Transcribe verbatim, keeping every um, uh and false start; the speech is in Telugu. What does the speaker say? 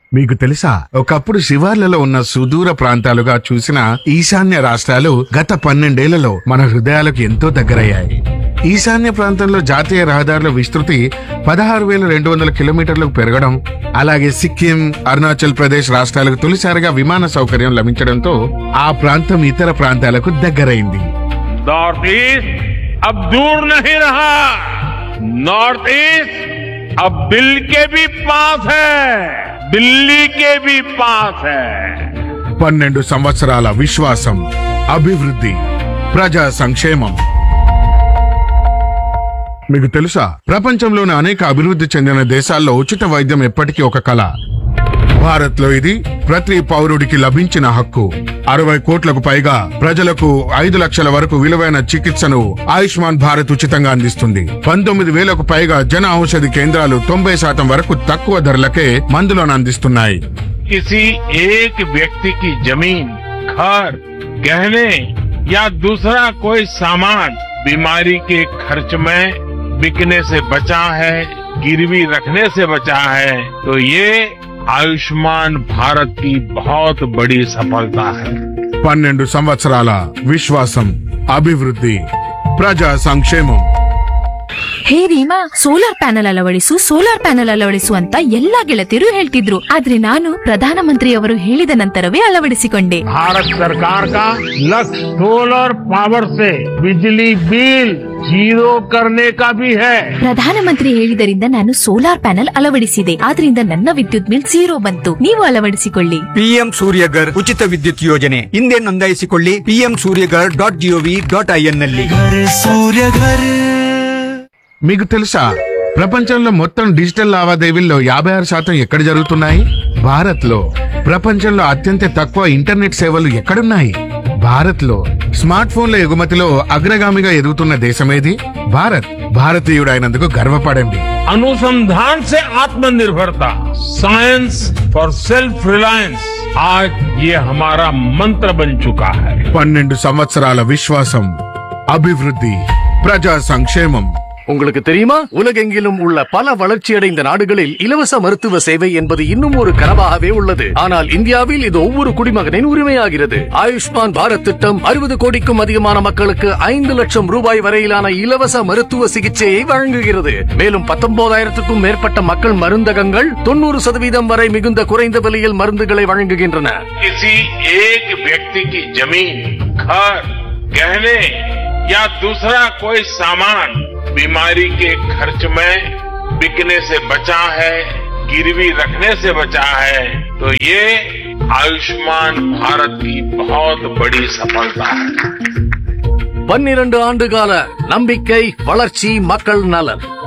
మీకు తెలుసా, ఒకప్పుడు శివార్లలో ఉన్న సుదూర ప్రాంతాలుగా చూసిన ఈశాన్య రాష్ట్రాలు గత పన్నెండేళ్లలో మన హృదయాలకు ఎంతో దగ్గరయ్యాయి. ఈశాన్య ప్రాంతంలో జాతీయ రహదారుల విస్తృతి పదహారు వేల రెండు వందల కిలోమీటర్లకు పెరగడం, అలాగే సిక్కిం, అరుణాచల్ ప్రదేశ్ రాష్ట్రాలకు తొలిసారిగా విమాన సౌకర్యం లభించడంతో ఆ ప్రాంతం ఇతర ప్రాంతాలకు దగ్గరైంది. नॉर्थ ईस्ट अब दूर नहीं रहा, नॉर्थ ईस्ट अब दिल के भी पास है, दिल्ली के भी पास है. పన్నెండు సంవత్సరాల విశ్వాసం, అభివృద్ధి, ప్రజా సంక్షేమం. మీకు తెలుసా, ప్రపంచంలోని అనేక అభివృద్ధి చెందిన దేశాల్లో ఉచిత వైద్యం ఎప్పటికీ ఒక కళ. భారత్ లో ఇది ప్రతి పౌరుడికి లభించిన హక్కు. అరవై కోట్లకు పైగా ప్రజలకు ఐదు లక్షల వరకు విలువైన చికిత్సను ఆయుష్మాన్ భారత్ ఉచితంగా అందిస్తుంది. పంతొమ్మిది వేలకు పైగా జన ఔషధి కేంద్రాలు తొంభై శాతం వరకు తక్కువ ధరలకే మందులను అందిస్తున్నాయి. किसी एक व्यक्ति की जमीन, घर, गहने या दूसरा कोई सामान बीमारी के खर्च में बिकने से बचा है, गिरवी रखने से बचा है, तो ये आयुष्मान भारत की बहुत बड़ी सफलता है. పన్నెండు సంవత్సరాల విశ్వాసం, అభివృద్ధి, ప్రజా సంక్షేమం. ಹೇ Reema, solar panel ಅಳವಡಿಸು solar panel ಅಳವಡಿಸು ಅಂತ ಎಲ್ಲಾ ಗೆಳತಿಯರು ಹೇಳ್ತಿದ್ರು. ಆದ್ರೆ ನಾನು ಪ್ರಧಾನಮಂತ್ರಿಯವರು ಹೇಳಿದ ನಂತರವೇ ಅಳವಡಿಸಿಕೊಂಡೆ. भारत सरकार का लक्ष्य सोलर पावर से बिजली बिल जीरो करने का भी है. ಪ್ರಧಾನಮಂತ್ರಿ ಹೇಳಿದರಿಂದ ನಾನು ಸೋಲಾರ್ ಪ್ಯಾನೆಲ್ ಅಳವಡಿಸಿದೆ. ಆದ್ರಿಂದ ನನ್ನ ವಿದ್ಯುತ್ ಬಿಲ್ ಝೀರೋ ಬಂತು. ನೀವು ಅಳವಡಿಸಿಕೊಳ್ಳಿ. ಪಿಎಂ ಸೂರ್ಯಗರ್ ಉಚಿತ ವಿದ್ಯುತ್ ಯೋಜನೆ ಹಿಂದೆ ನೋಂದಾಯಿಸಿಕೊಳ್ಳಿ. PM Surya Ghar dot gov dot IN ನಲ್ಲಿ. మీకు తెలుసా, ప్రపంచంలో మొత్తం డిజిటల్ లావాదేవీల్లో యాభై ఆరు శాతం ఎక్కడ జరుగుతున్నాయి? భారత్ లో. ప్రపంచంలో అత్యంత తక్కువ ఇంటర్నెట్ సేవలు ఎక్కడున్నాయి? భారత్ లో. స్మార్ట్ ఫోన్ల ఎగుమతిలో అగ్రగామిగా ఎదుగుతున్న దేశమేది? భారత్. భారతీయుడైనందుకు గర్వపడండి. अनुसंधान से आत्मनिर्भरता, साइंस फॉर सेल्फ रिलायंस, आज ये हमारा मंत्र बन चुका है. పన్నెండు సంవత్సరాల విశ్వాసం, అభివృద్ధి, ప్రజా సంక్షేమం. உங்களுக்கு தெரியுமா, உலகெங்கிலும் உள்ள பல வளர்ச்சியடைந்த நாடுகளில் இலவச மருத்துவ சேவை என்பது இன்னும் ஒரு கனவாகவே உள்ளது. ஆனால் இந்தியாவில் இது ஒவ்வொரு குடிமகனின் உரிமையாகிறது. ஆயுஷ்மான் பாரத் திட்டம் அறுபது கோடிக்கும் அதிகமான மக்களுக்கு ஐந்து லட்சம் ரூபாய் வரையிலான இலவச மருத்துவ சிகிச்சையை வழங்குகிறது. மேலும் பத்தொன்பதாயிரத்துக்கும் மேற்பட்ட மக்கள் மருந்தகங்கள் தொண்ணூறு சதவீதம் வரை மிகுந்த குறைந்த விலையில் மருந்துகளை வழங்குகின்றன. किसी एक व्यक्ति की जमीन, घर, गहने या दूसरा कोई सामान बीमारी के खर्च में बिकने से बचा है, गिरवी रखने से बचा है, तो ये आयुष्मान भारत की बहुत बड़ी सफलता है. பன்னிரண்டு ஆண்டு கால நம்பிக்கை, வளர்ச்சி, மக்கள் நலன்.